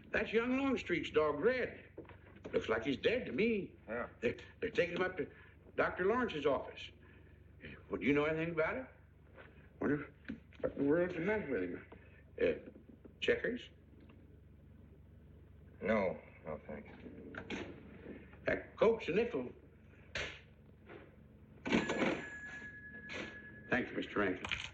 That's young Longstreet's dog, Red. Looks like he's dead to me. Yeah. They're taking him up to Dr. Lawrence's office. Well, do you know anything about it? Wonder what in the world's the matter with him? Checkers? No, thank you. Coke's a nickel. Thanks, Mr. Rankin.